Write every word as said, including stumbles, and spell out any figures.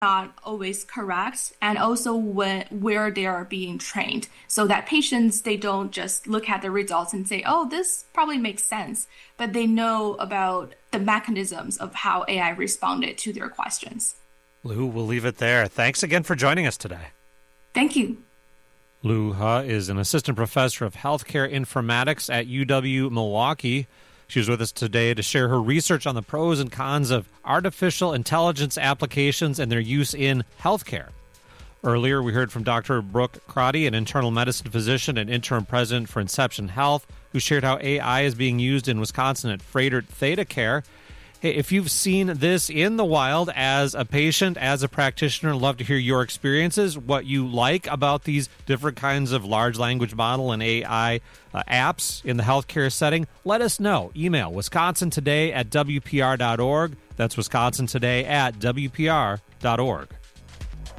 not always correct, and also when where they are being trained, so that patients they don't just look at the results and say, "Oh, this probably makes sense," but they know about the mechanisms of how A I responded to their questions. Lu, we'll leave it there. Thanks again for joining us today. Thank you. Lu He is an assistant professor of healthcare informatics at U W-Milwaukee. She was with us today to share her research on the pros and cons of artificial intelligence applications and their use in healthcare. Earlier, we heard from Doctor Brooke Crotty, an internal medicine physician and interim president for Inception Health, who shared how A I is being used in Wisconsin at Froedtert ThedaCare. Hey, if you've seen this in the wild as a patient, as a practitioner, love to hear your experiences, what you like about these different kinds of large language model and A I uh, apps in the healthcare setting. Let us know. Email wisconsin today at w p r dot org. That's wisconsin today at w p r dot org.